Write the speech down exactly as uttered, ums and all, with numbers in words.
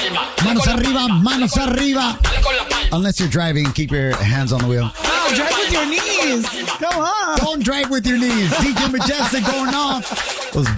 Manos arriba, manos arriba. Unless you're driving, keep your hands on the wheel. Oh, drive with your knees. Come on. Don't drive with your knees. D J Majestic going off. Those